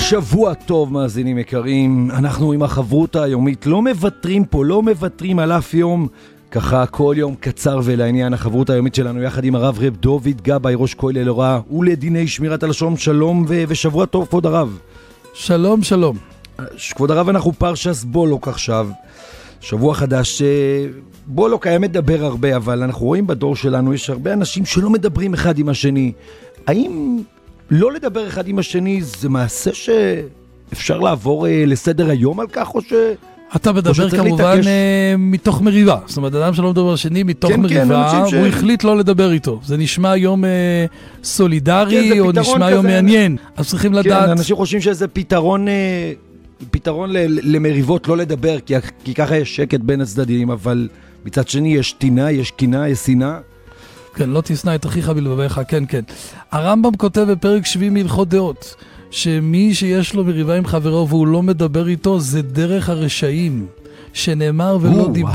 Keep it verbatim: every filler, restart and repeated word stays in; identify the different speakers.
Speaker 1: שבוע טוב מאזינים יקרים, אנחנו עם החברות היומית לא מוותרים פה, לא מוותרים על אף יום, ככה כל יום קצר ולעניין. החברות היומית שלנו יחד עם הרב רב דוד גבאי, ראש כולל אלורה ולדיני שמירת הלשון. שלום ו- ושבוע טוב כבוד הרב.
Speaker 2: שלום שלום.
Speaker 1: כבוד הרב, אנחנו פרשס בולוק עכשיו, שבוע חדש. בולוק היה מדבר הרבה, אבל אנחנו רואים בדור שלנו יש הרבה אנשים שלא מדברים אחד עם השני. האם לא לדבר אחד עם השני זה מעשה שאפשר לעבור אה, לסדר היום על כך, או ש...
Speaker 2: אתה מדבר כמובן אה, מתוך מריבה, זאת אומרת אדם שלא מדבר השני מתוך כן, מריבה, כן, הוא ש... החליט לא לדבר איתו. זה נשמע היום אה, סולידרי, כן, או נשמע היום מעניין, אז צריכים
Speaker 1: כן,
Speaker 2: לדעת.
Speaker 1: אנשים חושבים שזה פתרון, אה, פתרון ל- למריבות לא לדבר, כי, כי ככה יש שקט בין הצדדים, אבל מצד שני יש תינה, יש קינה, יש שנאה.
Speaker 2: כן, לא תשנא את אחיך בלבביך, כן, כן. הרמב"ם כותב בפרק שביעי מהלכות דעות, שמי שיש לו מריבה עם חברו והוא לא מדבר איתו, זה דרך הרשעים, שנאמר ולא דיבר